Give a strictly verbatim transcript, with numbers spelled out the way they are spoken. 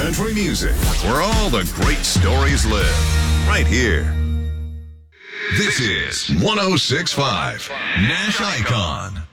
country music, where all the great stories live. Right here. This is one oh six point five Nash Icon.